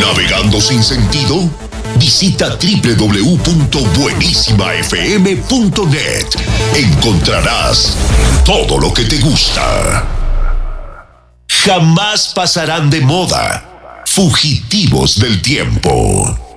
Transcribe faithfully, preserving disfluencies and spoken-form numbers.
¿Navegando sin sentido? Visita doble u doble u doble u punto buenísima f m punto net. Encontrarás todo lo que te gusta. Jamás pasarán de moda. Fugitivos del tiempo.